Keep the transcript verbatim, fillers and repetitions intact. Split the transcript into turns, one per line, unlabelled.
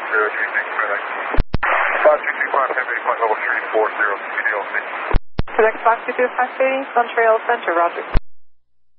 zero three six, FedEx. five two two five, ten eighty-five, level three four zero, C D L C.
FedEx five two two five eighty, Montreal Center, roger.